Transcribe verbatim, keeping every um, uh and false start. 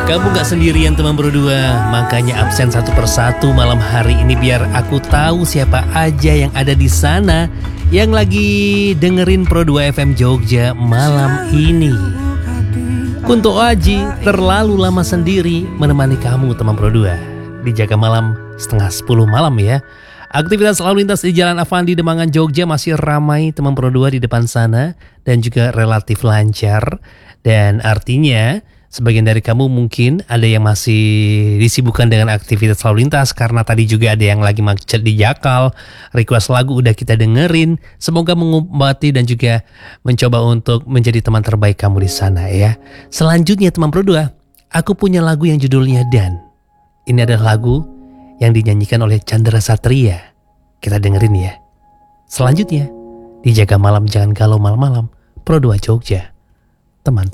Kamu gak sendirian teman berdua, makanya absen satu persatu malam hari ini biar aku tahu siapa aja yang ada di sana yang lagi dengerin Pro dua F M Jogja malam ini. Kunto Aji terlalu lama sendiri menemani kamu teman Pro dua. Dijaga malam setengah sepuluh malam ya. Aktivitas lalu lintas di Jalan Avandi Demangan Jogja masih ramai teman Pro dua di depan sana dan juga relatif lancar. Dan artinya sebagian dari kamu mungkin ada yang masih disibukkan dengan aktivitas lalu lintas karena tadi juga ada yang lagi macet di Jakal. Request lagu udah kita dengerin. Semoga mengobati dan juga mencoba untuk menjadi teman terbaik kamu di sana ya. Selanjutnya teman Pro dua, aku punya lagu yang judulnya Dan. Ini adalah lagu yang dinyanyikan oleh Chandra Satria. Kita dengerin ya. Selanjutnya, dijaga malam jangan galau malam-malam. Pro dua Jogja, teman